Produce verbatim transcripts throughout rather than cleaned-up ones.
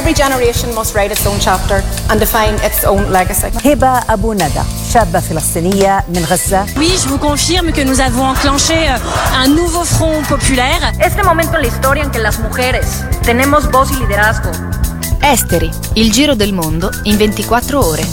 Every generation must write its own chapter and define its own legacy. هبة أبو ندى شابة فلسطينية من غزة. Oui, je vous confirme que nous avons enclenché un nouveau front populaire. Este momento en la historia en que las mujeres tenemos voz y liderazgo. Esteri, il giro del mondo in ventiquattro ore.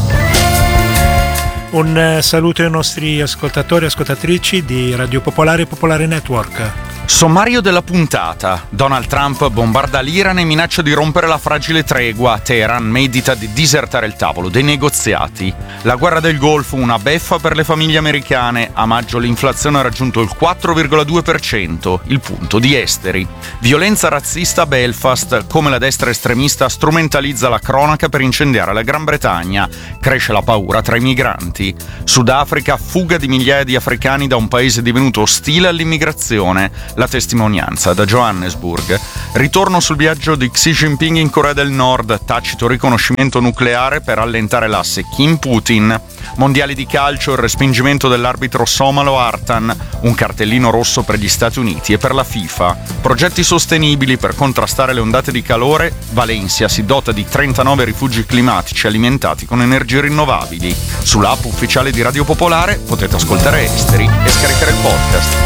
Un saluto ai nostri ascoltatori e ascoltatrici di Radio Popolare e Popolare Network. Sommario della puntata. Donald Trump bombarda l'Iran e minaccia di rompere la fragile tregua. Teheran medita di disertare il tavolo dei negoziati. La guerra del Golfo, una beffa per le famiglie americane. A maggio l'inflazione ha raggiunto il quattro virgola due per cento, il punto di Esteri. Violenza razzista a Belfast, come la destra estremista strumentalizza la cronaca per incendiare la Gran Bretagna. Cresce la paura tra i migranti. Sudafrica, fuga di migliaia di africani da un paese divenuto ostile all'immigrazione. La testimonianza da Johannesburg. Ritorno sul viaggio di Xi Jinping in Corea del Nord, tacito riconoscimento nucleare per allentare l'asse Kim-Putin. Mondiali di calcio, il respingimento dell'arbitro somalo Artan, un cartellino rosso per gli Stati Uniti e per la FIFA. Progetti sostenibili per contrastare le ondate di calore, Valencia si dota di trentanove rifugi climatici alimentati con energie rinnovabili. Sull'app ufficiale di Radio Popolare potete ascoltare Esteri e scaricare il podcast.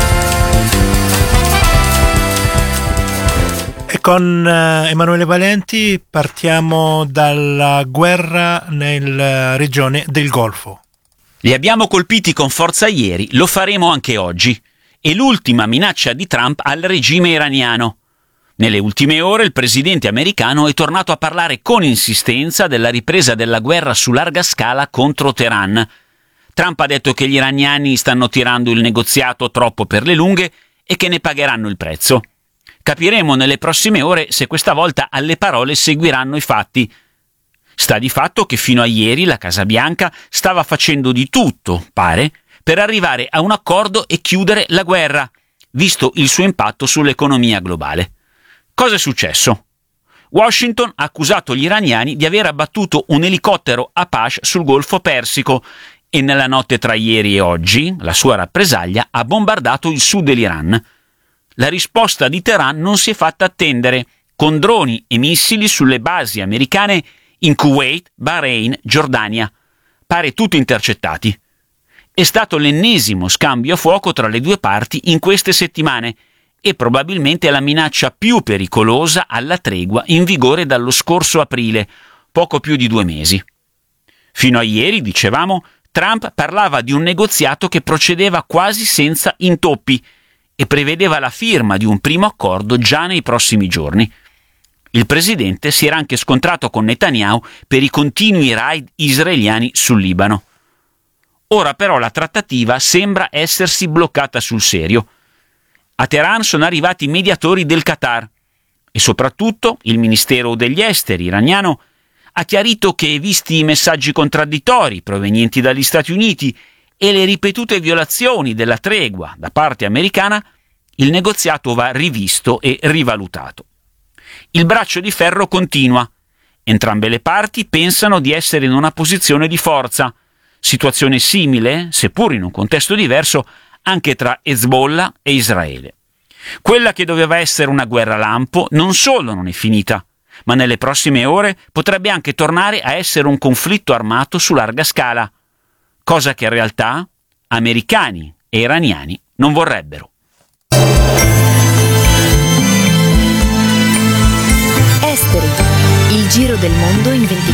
E con uh, Emanuele Valenti partiamo dalla guerra nella regione del Golfo. Li abbiamo colpiti con forza ieri, lo faremo anche oggi. È l'ultima minaccia di Trump al regime iraniano. Nelle ultime ore il presidente americano è tornato a parlare con insistenza della ripresa della guerra su larga scala contro Teheran. Trump ha detto che gli iraniani stanno tirando il negoziato troppo per le lunghe e che ne pagheranno il prezzo. Capiremo nelle prossime ore se questa volta alle parole seguiranno i fatti. Sta di fatto che fino a ieri la Casa Bianca stava facendo di tutto, pare, per arrivare a un accordo e chiudere la guerra, visto il suo impatto sull'economia globale. Cosa è successo? Washington ha accusato gli iraniani di aver abbattuto un elicottero Apache sul Golfo Persico e nella notte tra ieri e oggi la sua rappresaglia ha bombardato il sud dell'Iran. La risposta di Teheran non si è fatta attendere, con droni e missili sulle basi americane in Kuwait, Bahrain, Giordania. Pare tutti intercettati. È stato l'ennesimo scambio a fuoco tra le due parti in queste settimane e probabilmente la minaccia più pericolosa alla tregua in vigore dallo scorso aprile, poco più di due mesi. Fino a ieri, dicevamo, Trump parlava di un negoziato che procedeva quasi senza intoppi e prevedeva la firma di un primo accordo già nei prossimi giorni. Il presidente si era anche scontrato con Netanyahu per i continui raid israeliani sul Libano. Ora però la trattativa sembra essersi bloccata sul serio. A Teheran sono arrivati i mediatori del Qatar e soprattutto il Ministero degli Esteri iraniano ha chiarito che, visti i messaggi contraddittori provenienti dagli Stati Uniti e le ripetute violazioni della tregua da parte americana, il negoziato va rivisto e rivalutato. Il braccio di ferro continua. Entrambe le parti pensano di essere in una posizione di forza, situazione simile, seppur in un contesto diverso, anche tra Hezbollah e Israele. Quella che doveva essere una guerra lampo non solo non è finita, ma nelle prossime ore potrebbe anche tornare a essere un conflitto armato su larga scala, cosa che in realtà americani e iraniani non vorrebbero. Esteri, il giro del mondo in ventiquattro